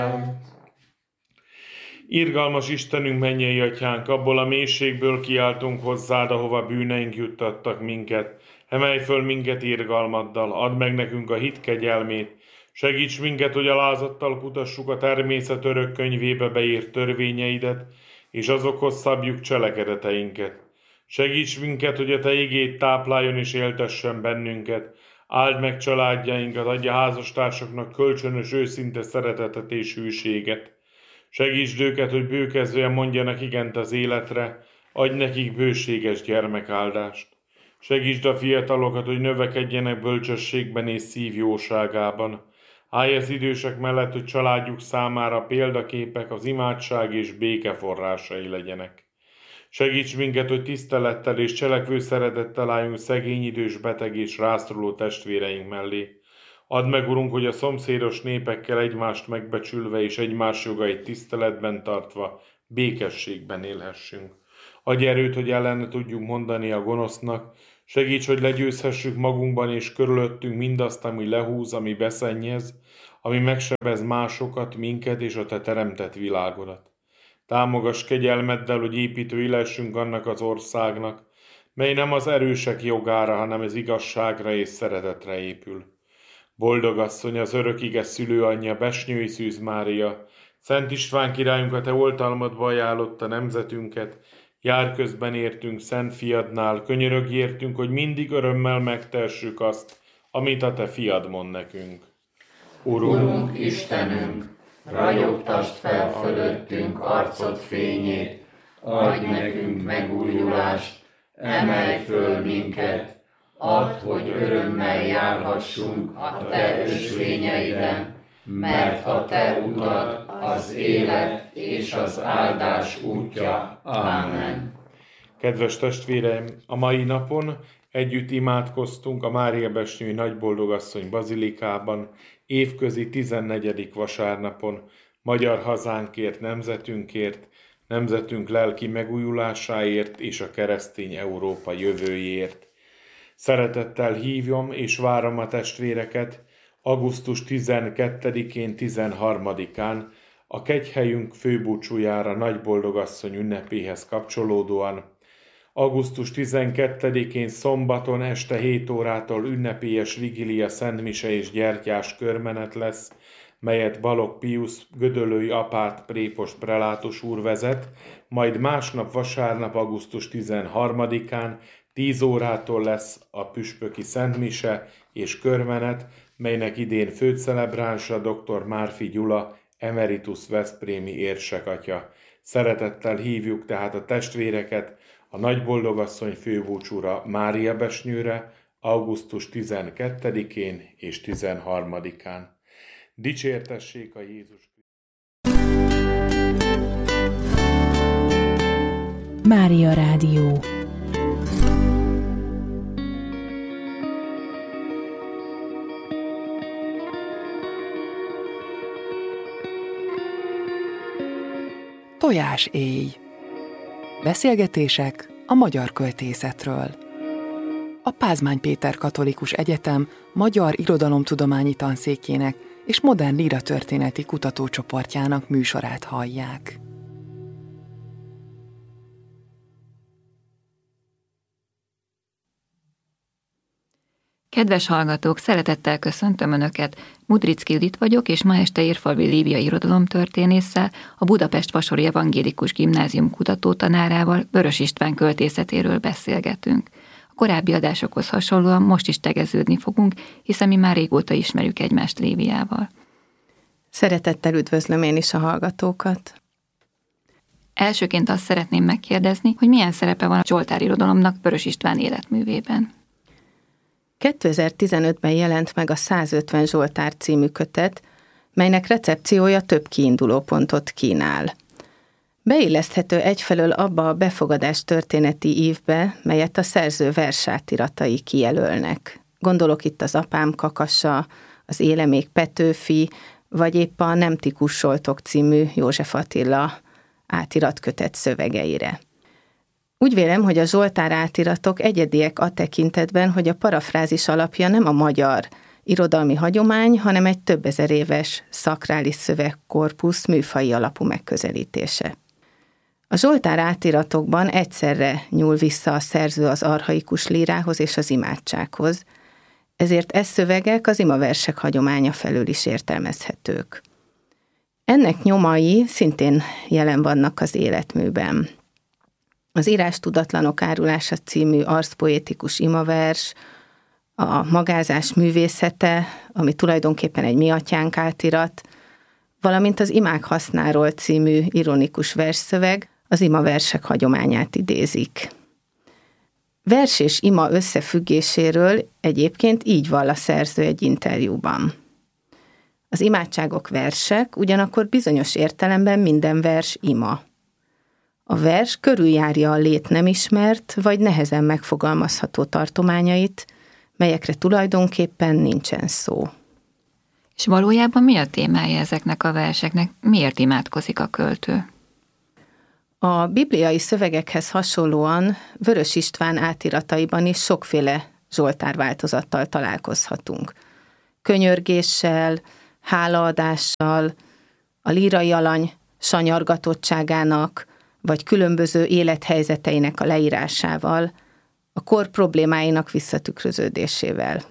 Irgalmas Istenünk, mennyei Atyánk, abból a mélységből kiáltunk hozzád, ahova bűneink juttattak minket. Emelj föl minket irgalmaddal, add meg nekünk a hit kegyelmét. Segíts minket, hogy alázattal kutassuk a természet örök könyvébe beírt törvényeidet, és azokhoz szabjuk cselekedeteinket. Segíts minket, hogy a Te igéd tápláljon és éltessen bennünket. Áld meg családjainkat, adj a házastársaknak kölcsönös őszinte szeretetet és hűséget. Segítsd őket, hogy bőkezően mondjanak igent az életre, adj nekik bőséges gyermekáldást. Segítsd a fiatalokat, hogy növekedjenek bölcsességben és szívjóságában. Állj az idősek mellett, hogy családjuk számára példaképek, az imádság és béke forrásai legyenek. Segíts minket, hogy tisztelettel és cselekvő szeretettel álljunk szegény, idős, beteg és rászoruló testvéreink mellé. Add meg, Urunk, hogy a szomszédos népekkel egymást megbecsülve és egymás jogait tiszteletben tartva békességben élhessünk. Adj erőt, hogy ellene tudjunk mondani a gonosznak, segíts, hogy legyőzhessük magunkban és körülöttünk mindazt, ami lehúz, ami beszennyez, ami megsebez másokat, minket és a Te teremtett világodat. Támogass kegyelmeddel, hogy építői lessünk annak az országnak, mely nem az erősek jogára, hanem az igazságra és szeretetre épül. Boldog asszony, az örök ige szülőanyja, Besnyői Szűz Mária, Szent István királyunk, a Te oltalmadba ajánlotta nemzetünket, jár közben értünk Szent Fiadnál, könyörögj értünk, hogy mindig örömmel megtehessük azt, amit a Te Fiad mond nekünk. Urunk, Istenünk, ragyogtasd fel fölöttünk arcod fényét, adj nekünk megújulást, emelj föl minket, add, hogy örömmel járhassunk a Te ösvényeiden, mert a Te utad az élet és az áldás útja. Amen. Kedves testvéreim, a mai napon együtt imádkoztunk a Mária Besnyői Nagyboldogasszony bazilikában, évközi 14. vasárnapon, magyar hazánkért, nemzetünkért, nemzetünk lelki megújulásáért és a keresztény Európa jövőjéért. Szeretettel hívom és várom a testvéreket augusztus 12-én, 13-án a kegyhelyünk főbúcsújára Nagyboldogasszony ünnepéhez kapcsolódóan. Augusztus 12-én szombaton este 7 órától ünnepélyes vigilia, szentmise és gyertyás körmenet lesz, melyet Balogh Piusz gödöllői apát prépost prelátus úr vezet, majd másnap vasárnap augusztus 13-án 10 órától lesz a püspöki szentmise és körmenet, melynek idén főcelebránsa dr. Márfi Gyula, emeritus veszprémi érsekatya. Szeretettel hívjuk tehát a testvéreket a Nagyboldogasszony főbúcsúra Mária Besnyőre augusztus 12-én és 13-án. Dicsértessék a Jézus! Mária Rádió. Tojáséj. Beszélgetések a magyar költészetről. A Pázmány Péter Katolikus Egyetem Magyar Irodalomtudományi Tanszékének és Modern Líratörténeti Kutatócsoportjának műsorát hallják. Kedves hallgatók, szeretettel köszöntöm Önöket. Mudricki Judit vagyok, és ma este Érfalvi Lívia irodalomtörténésszel, a Budapest Vasori Evangélikus Gimnázium kutatótanárával, Vörös István költészetéről beszélgetünk. A korábbi adásokhoz hasonlóan most is tegeződni fogunk, hiszen mi már régóta ismerjük egymást Líviával. Szeretettel üdvözlöm én is a hallgatókat. Elsőként azt szeretném megkérdezni, hogy milyen szerepe van a zsoltárirodalomnak Vörös István életművében. 2015-ben jelent meg a 150 Zsoltár című kötet, melynek recepciója több kiindulópontot kínál. Beilleszthető egyfelől abba a befogadás történeti ívbe, melyet a szerző versátiratai kijelölnek. Gondolok itt az Apám kakasa, az Élemék Petőfi, vagy épp a Nemtikus Zsoltok című József Attila átiratkötet szövegeire. Úgy vélem, hogy a Zsoltár átiratok egyediek a tekintetben, hogy a parafrázis alapja nem a magyar irodalmi hagyomány, hanem egy több ezer éves szakrális szövegkorpusz műfaji alapú megközelítése. A Zsoltár átiratokban egyszerre nyúl vissza a szerző az archaikus lírához és az imádsághoz, ezért szövegek az imaversek hagyománya felől is értelmezhetők. Ennek nyomai szintén jelen vannak az életműben. Az Írástudatlanok árulása című arszpoétikus imavers, a Magázás művészete, ami tulajdonképpen egy Mi atyánk átirat, valamint az Imák hasznáról című ironikus versszöveg az imaversek hagyományát idézik. Vers és ima összefüggéséről egyébként így vall a szerző egy interjúban. Az imádságok versek, ugyanakkor bizonyos értelemben minden vers ima. A vers körüljárja a lét nem ismert, vagy nehezen megfogalmazható tartományait, melyekre tulajdonképpen nincsen szó. És valójában mi a témája ezeknek a verseknek? Miért imádkozik a költő? A bibliai szövegekhez hasonlóan Vörös István átirataiban is sokféle Zsoltár változattal találkozhatunk. Könyörgéssel, hálaadással, a lírai alany sanyargatottságának, vagy különböző élethelyzeteinek a leírásával, a kor problémáinak visszatükröződésével.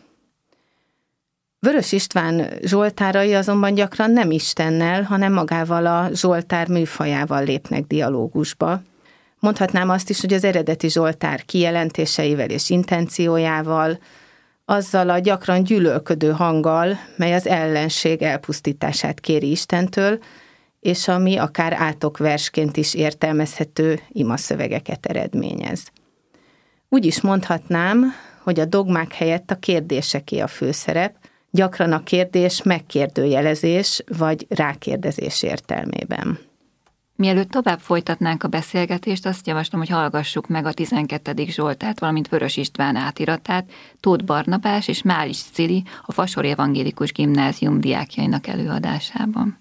Vörös István zsoltárai azonban gyakran nem Istennel, hanem magával a zsoltár műfajával lépnek dialógusba. Mondhatnám azt is, hogy az eredeti zsoltár kijelentéseivel és intenciójával, azzal a gyakran gyűlölködő hanggal, mely az ellenség elpusztítását kéri Istentől, és ami akár átokversként is értelmezhető imaszövegeket eredményez. Úgy is mondhatnám, hogy a dogmák helyett a kérdéseké a főszerep, gyakran a kérdés megkérdőjelezés vagy rákérdezés értelmében. Mielőtt tovább folytatnánk a beszélgetést, azt javaslom, hogy hallgassuk meg a 12. Zsoltárt, valamint Vörös István átiratát Tóth Barnabás és Mális Cili a Fasori Evangélikus Gimnázium diákjainak előadásában.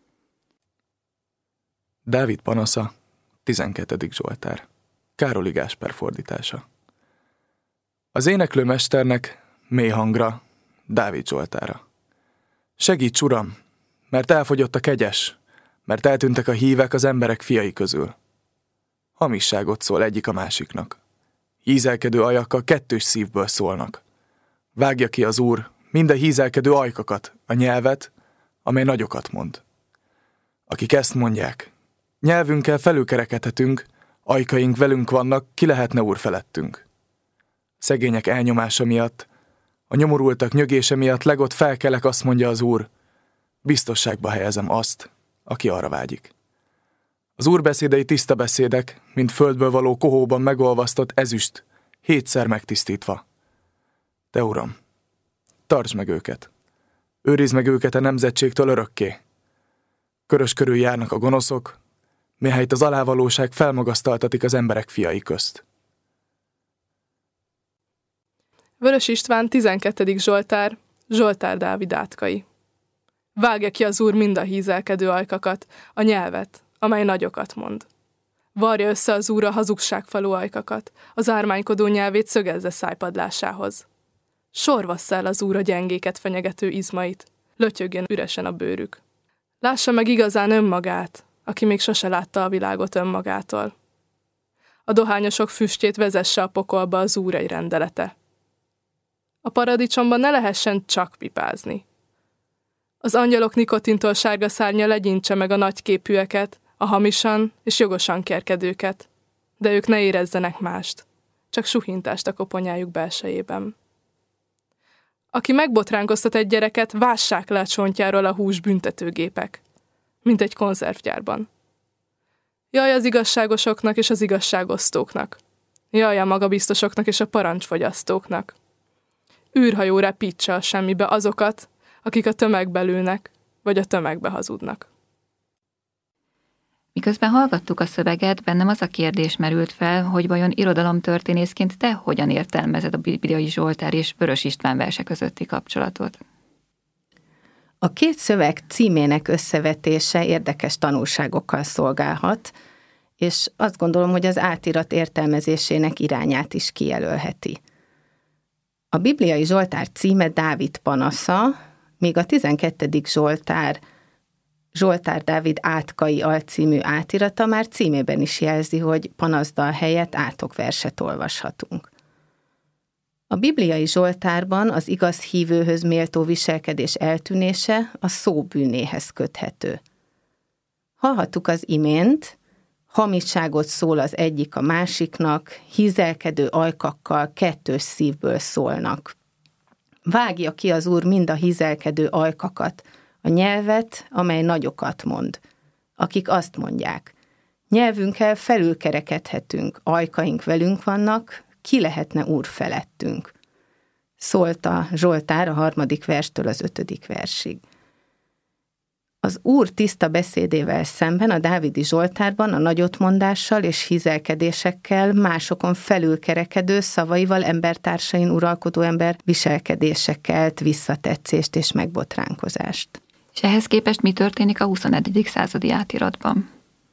Dávid panasza, 12. Zsoltár. Károli Gáspár fordítása. Az éneklőmesternek mély hangra, Dávid Zsoltára. Segíts, Uram, mert elfogyott a kegyes, mert eltűntek a hívek az emberek fiai közül. Hamisságot szól egyik a másiknak. Hízelkedő ajakkal kettős szívből szólnak. Vágja ki az Úr minden hízelkedő ajkakat, a nyelvet, amely nagyokat mond. Akik ezt mondják, nyelvünkkel felülkerekedhetünk, ajkaink velünk vannak, ki lehetne Úr felettünk. Szegények elnyomása miatt, a nyomorultak nyögése miatt legott felkelek, azt mondja az Úr, biztosságba helyezem azt, aki arra vágyik. Az Úr beszédei tiszta beszédek, mint földből való kohóban megolvasztott ezüst, 7-szer megtisztítva. Te, Uram, tartsd meg őket, őrizd meg őket a nemzetségtől örökké. Körös körül járnak a gonoszok, mihelyt az alávalóság felmagasztaltatik az emberek fiai közt. Vörös István 12. Zsoltár, Zsoltár Dávid átkai. Vágja ki az Úr mind a hízelkedő ajkakat, a nyelvet, amely nagyokat mond. Varja össze az Úr a hazugságfalú ajkakat, az ármánykodó nyelvét szögezze szájpadlásához. Sorvassza el az Úr a gyengéket fenyegető izmait, lötyögjön üresen a bőrük. Lássa meg igazán önmagát, aki még sose látta a világot önmagától. A dohányosok füstjét vezesse a pokolba az Úr egy rendelete. A paradicsomban ne lehessen csak pipázni. Az angyalok nikotintól sárga szárnya legyintse meg a nagyképűeket, a hamisan és jogosan kerkedőket, de ők ne érezzenek mást, csak suhintást a koponyájuk belsejében. Aki megbotránkoztat egy gyereket, vássák le a csontjáról a hús büntetőgépek, mint egy konzervgyárban. Jaj az igazságosoknak és az igazságosztóknak, jaj a magabiztosoknak és a parancsfogyasztóknak. Űrhajóra pítsa a semmibe azokat, akik a tömegbe lőnek, vagy a tömegbe hazudnak. Miközben hallgattuk a szöveget, bennem az a kérdés merült fel, hogy vajon irodalomtörténészként te hogyan értelmezed a bibliai Zsoltár és Vörös István verse közötti kapcsolatot? A két szöveg címének összevetése érdekes tanulságokkal szolgálhat, és azt gondolom, hogy az átirat értelmezésének irányát is kijelölheti. A bibliai Zsoltár címe Dávid panasza, míg a 12. Zsoltár Dávid átkai alcímű átirata már címében is jelzi, hogy panaszdal helyett átokverset olvashatunk. A bibliai Zsoltárban az igaz hívőhöz méltó viselkedés eltűnése a szó bűnéhez köthető. Hallhattuk az imént, hamisságot szól az egyik a másiknak, hízelkedő ajkakkal kettős szívből szólnak. Vágja ki az Úr mind a hízelkedő ajkakat, a nyelvet, amely nagyokat mond, akik azt mondják, nyelvünkkel felülkerekedhetünk, ajkaink velünk vannak, ki lehetne Úr felettünk. Szólt a Zsoltár a 3. verstől az 5. versig. Az Úr tiszta beszédével szemben a dávidi Zsoltárban a nagyotmondással és hízelkedésekkel, másokon felülkerekedő szavaival embertársain uralkodó ember viselkedése kelt visszatetszést és megbotránkozást. És ehhez képest mi történik a 21. századi átiratban?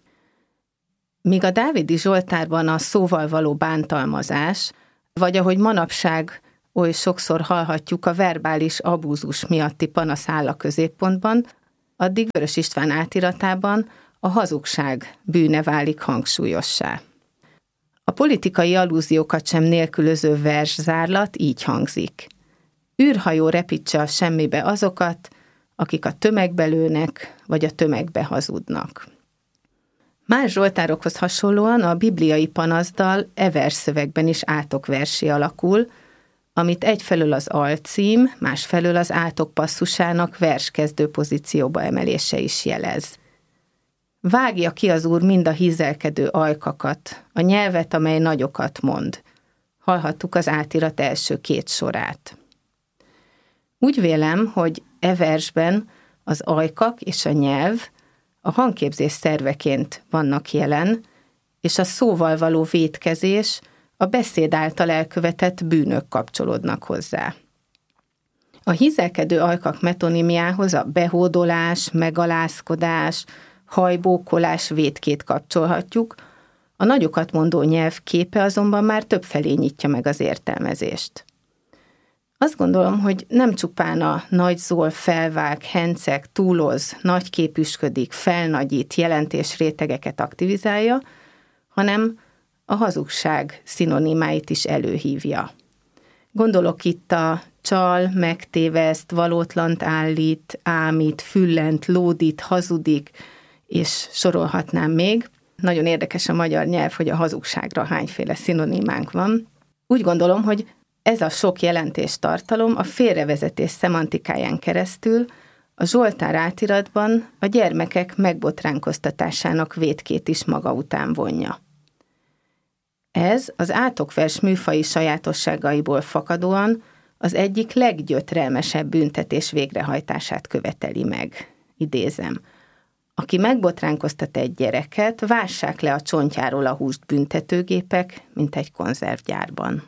Míg a dávidi Zsoltárban a szóval való bántalmazás, vagy ahogy manapság oly sokszor hallhatjuk, a verbális abúzus miatti panasz áll a középpontban, addig Vörös István átiratában a hazugság bűne válik hangsúlyossá. A politikai allúziókat sem nélkülöző verszárlat így hangzik. Űrhajó repítse a semmibe azokat, akik a tömegbe lőnek, vagy a tömegbe hazudnak. Más zsoltárokhoz hasonlóan a bibliai panaszdal versszövegben is átokversé alakul, amit egyfelől az alcím, másfelől az átok passzusának verskezdő pozícióba emelése is jelez. Vágja ki az Úr mind a hízelkedő ajkakat, a nyelvet, amely nagyokat mond. Hallhattuk az átirat első 2 sorát. Úgy vélem, hogy versben az ajkak és a nyelv a hangképzés szerveként vannak jelen, és a szóval való vétkezés, a beszéd által elkövetett bűnök kapcsolódnak hozzá. A hízelkedő ajkak metonimiához a behódolás, megalázkodás, hajbókolás vétkét kapcsolhatjuk, a nagyokat mondó nyelv képe azonban már többfelé nyitja meg az értelmezést. Azt gondolom, hogy nem csupán a nagyzól felvág, henceg, túloz, nagyképüsködik, felnagyít jelentésrétegeket aktivizálja, hanem a hazugság szinonimáit is előhívja. Gondolok itt a csal, megtéveszt, valótlant állít, ámít, füllent, lódít, hazudik, és sorolhatnám még. Nagyon érdekes a magyar nyelv, hogy a hazugságra hányféle szinonimánk van. Úgy gondolom, hogy ez a sok jelentéstartalom a félrevezetés szemantikáján keresztül a Zsoltár átiratban a gyermekek megbotránkoztatásának vétkét is maga után vonja. Ez az átokvers műfaji sajátosságaiból fakadóan az egyik leggyötrelmesebb büntetés végrehajtását követeli meg. Idézem. Aki megbotránkoztat egy gyereket, vássák le a csontjáról a húst büntetőgépek, mint egy konzervgyárban.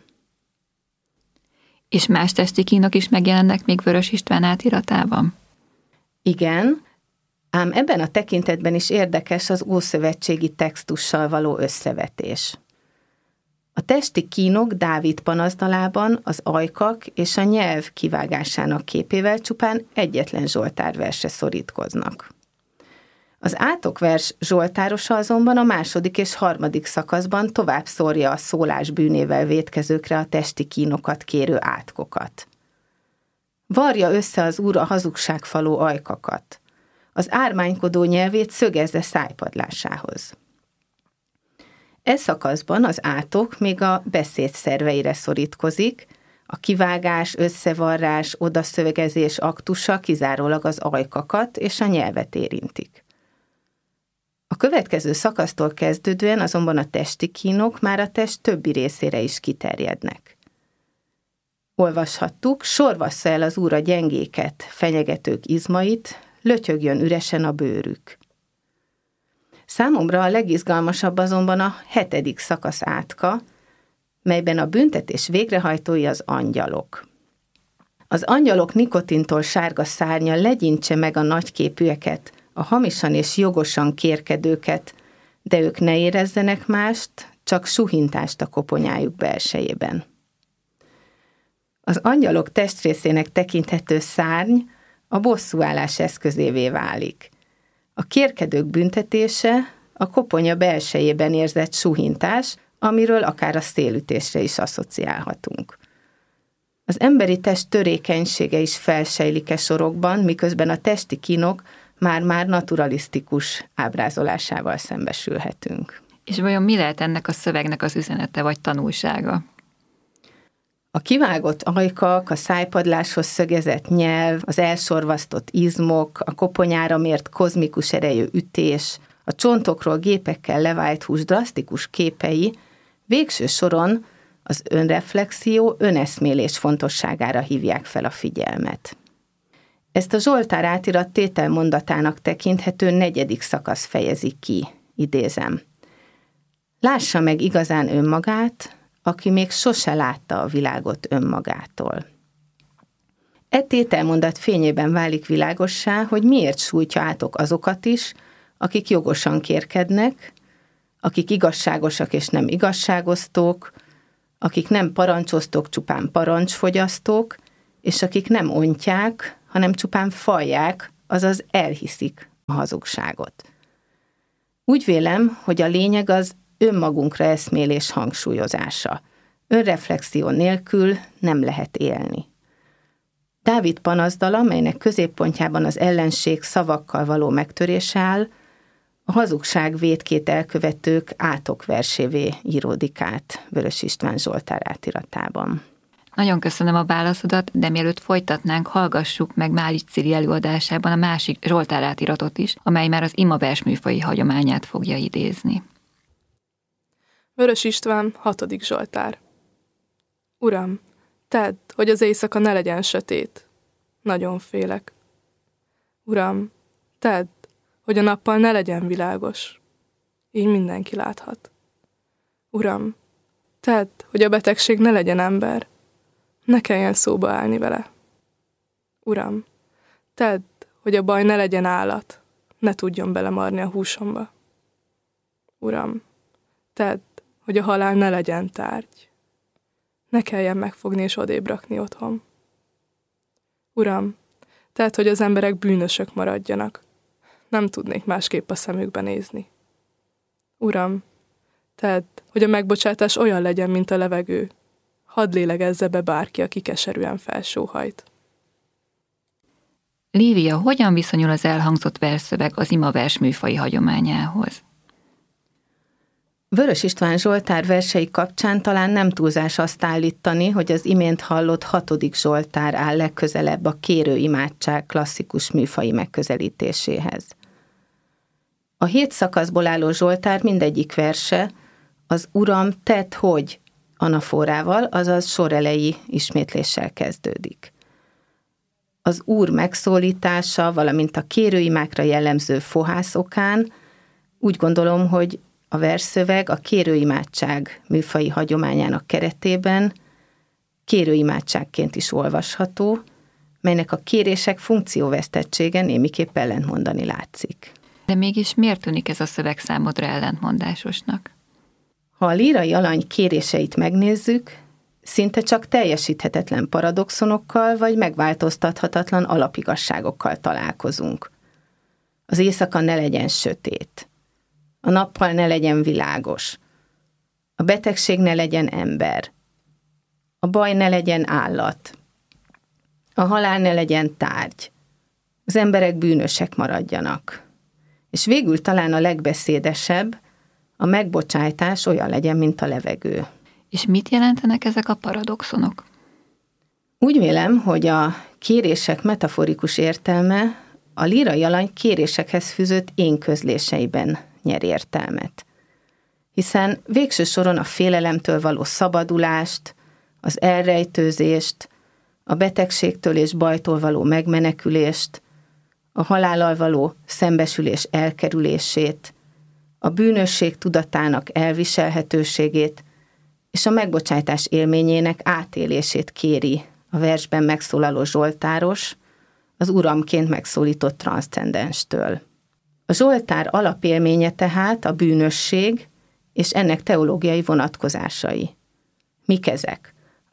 És más testi kínok is megjelennek még Vörös István átiratában? Igen, ám ebben a tekintetben is érdekes az ószövetségi textussal való összevetés. A testi kínok Dávid panaszdalában az ajkak és a nyelv kivágásának képével csupán egyetlen zsoltárversre szorítkoznak. Az átokvers zsoltárosa azonban a 2. és 3. szakaszban tovább szórja a szólás bűnével vétkezőkre a testi kínokat kérő átkokat. Varja össze az Úr a hazugságfaló ajkakat, az ármánykodó nyelvét szögezze szájpadlásához. E szakaszban az átok még a beszéd szerveire szorítkozik, a kivágás, összevarrás, odaszövegezés aktusa kizárólag az ajkakat és a nyelvet érintik. A következő szakasztól kezdődően azonban a testi kínok már a test többi részére is kiterjednek. Olvashattuk, sorvassza el az Úr a gyengéket, fenyegetők izmait, lötyögjön üresen a bőrük. Számomra a legizgalmasabb azonban a 7. szakasz átka, melyben a büntetés végrehajtói az angyalok. Az angyalok nikotintól sárga szárnya legyintse meg a nagyképűeket, a hamisan és jogosan kérkedőket, de ők ne érezzenek mást, csak suhintást a koponyájuk belsejében. Az angyalok testrészének tekinthető szárny a bosszúállás eszközévé válik. A kérkedők büntetése a koponya belsejében érzett suhintás, amiről akár a szélütésre is asszociálhatunk. Az emberi test törékenysége is felsejlik sorokban, miközben a testi kínok már-már naturalisztikus ábrázolásával szembesülhetünk. És vajon mi lehet ennek a szövegnek az üzenete vagy tanulsága? A kivágott ajkak, a szájpadláshoz szögezett nyelv, az elsorvasztott izmok, a koponyára mért kozmikus erejű ütés, a csontokról gépekkel levált hús drasztikus képei végső soron az önreflexió, öneszmélés fontosságára hívják fel a figyelmet. Ezt a Zsoltár átirat tételmondatának tekinthető 4. szakasz fejezi ki, idézem. Lássa meg igazán önmagát, aki még sose látta a világot önmagától. E tételmondat fényében válik világossá, hogy miért sújtja átok azokat is, akik jogosan kérkednek, akik igazságosak és nem igazságosztók, akik nem parancsosztók, csupán parancsfogyasztók, és akik nem ontják, hanem csupán fallják, azaz elhiszik a hazugságot. Úgy vélem, hogy a lényeg az önmagunkra eszmélés hangsúlyozása. Önreflexió nélkül nem lehet élni. Dávid panaszdala, melynek középpontjában az ellenség szavakkal való megtörése áll, a hazugság vétkét elkövetők átokversévé íródik át Vörös István Zsoltár átiratában. Nagyon köszönöm a válaszodat, de mielőtt folytatnánk, hallgassuk meg Málics Cili előadásában a másik Zsoltár átiratot is, amely már az imavers műfaji hagyományát fogja idézni. Vörös István, 6. Zsoltár. Uram, tedd, hogy az éjszaka ne legyen sötét. Nagyon félek. Uram, tedd, hogy a nappal ne legyen világos. Így mindenki láthat. Uram, tedd, hogy a betegség ne legyen ember. Ne kelljen szóba állni vele. Uram, tedd, hogy a baj ne legyen állat. Ne tudjon belemarni a húsomba. Uram, tedd, hogy a halál ne legyen tárgy. Ne kelljen megfogni és odébb rakni otthon. Uram, tedd, hogy az emberek bűnösök maradjanak. Nem tudnék másképp a szemükbe nézni. Uram, tedd, hogy a megbocsátás olyan legyen, mint a levegő. Hadd lélegezze be bárki, aki keserűen felsóhajt. Lívia, hogyan viszonyul az elhangzott versszöveg az imavers műfaji hagyományához? Vörös István Zsoltár versei kapcsán talán nem túlzás azt állítani, hogy az imént hallott 6. Zsoltár áll legközelebb a kérőimádság klasszikus műfaji megközelítéséhez. A 7 szakaszból álló Zsoltár mindegyik verse az Uram, tedd, hogy anaforával, azaz sorelei ismétléssel kezdődik. Az Úr megszólítása, valamint a kérőimákra jellemző fohász okán úgy gondolom, hogy a versszöveg a kérőimádság műfaji hagyományának keretében kérőimádságként is olvasható, melynek a kérések funkcióvesztettsége némiképp ellentmondani látszik. De mégis miért tűnik ez a szöveg számodra ellentmondásosnak? Ha a lírai alany kéréseit megnézzük, szinte csak teljesíthetetlen paradoxonokkal vagy megváltoztathatatlan alapigasságokkal találkozunk. Az éjszaka ne legyen sötét. A nappal ne legyen világos. A betegség ne legyen ember. A baj ne legyen állat. A halál ne legyen tárgy. Az emberek bűnösek maradjanak. És végül talán a legbeszédesebb, a megbocsájtás olyan legyen, mint a levegő. És mit jelentenek ezek a paradoxonok? Úgy vélem, hogy a kérések metaforikus értelme a lírai alany kérésekhez fűzött én közléseiben nyer értelmet. Hiszen végső soron a félelemtől való szabadulást, az elrejtőzést, a betegségtől és bajtól való megmenekülést, a halállal való szembesülés elkerülését, a bűnösség tudatának elviselhetőségét és a megbocsátás élményének átélését kéri a versben megszólaló zsoltáros az uramként megszólított transzcendenstől. A zsoltár alapélménye tehát a bűnösség és ennek teológiai vonatkozásai. Mik ezek? A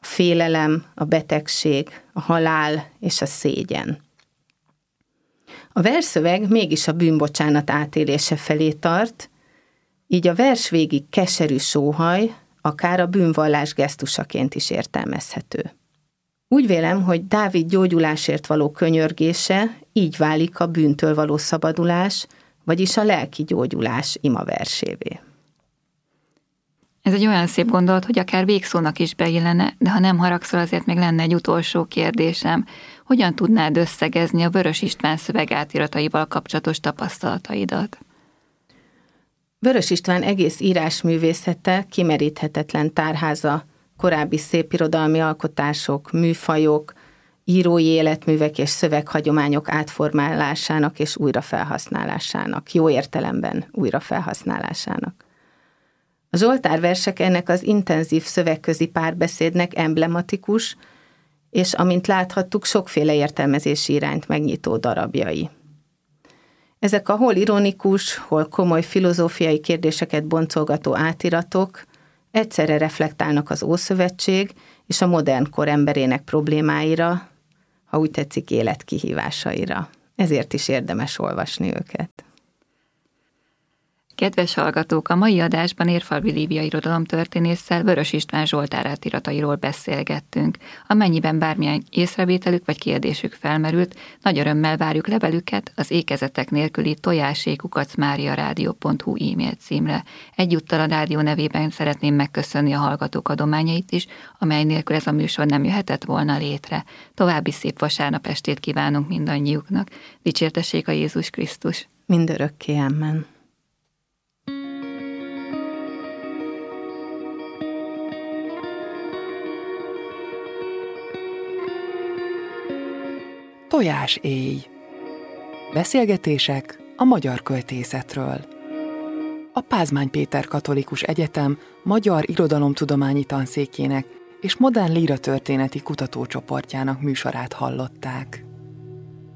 félelem, a betegség, a halál és a szégyen. A versszöveg mégis a bűnbocsánat átélése felé tart, így a vers végig keserű sóhaj, akár a bűnvallás gesztusaként is értelmezhető. Úgy vélem, hogy Dávid gyógyulásért való könyörgése így válik a bűntől való szabadulás, vagyis a lelki gyógyulás imaversévé. Ez egy olyan szép gondolat, hogy akár végszónak is beillene, de ha nem haragszol, azért még lenne egy utolsó kérdésem. Hogyan tudnád összegezni a Vörös István szövegátirataival kapcsolatos tapasztalataidat? Vörös István egész írásművészete kimeríthetetlen tárháza, korábbi szépirodalmi alkotások, műfajok, írói életművek és szöveghagyományok átformálásának és újrafelhasználásának, jó értelemben újrafelhasználásának. A Zsoltár versek ennek az intenzív szövegközi párbeszédnek emblematikus, és amint láthattuk, sokféle értelmezési irányt megnyitó darabjai. Ezek a hol ironikus, hol komoly filozófiai kérdéseket boncolgató átiratok egyszerre reflektálnak az Ószövetség és a modern kor emberének problémáira, ha úgy tetszik, életkihívásaira. Ezért is érdemes olvasni őket. Kedves hallgatók, a mai adásban Érfalvi Lívia irodalomtörténésszel Vörös István Zsoltár átiratairól beszélgettünk. Amennyiben bármilyen észrevételük vagy kérdésük felmerült, nagy örömmel várjuk levelüket az ékezetek nélküli tojásék@mariaradio.hu e-mail címre. Egyúttal a rádió nevében szeretném megköszönni a hallgatók adományait is, amely nélkül ez a műsor nem jöhetett volna létre. További szép vasárnap estét kívánunk mindannyiuknak. Dicsértessék a Jézus Krisztus! Mindörökké, amen. Tojáséj. Beszélgetések a magyar költészetről. A Pázmány Péter Katolikus Egyetem Magyar Irodalomtudományi Tanszékének és Modern Líratörténeti Kutatócsoportjának műsorát hallották.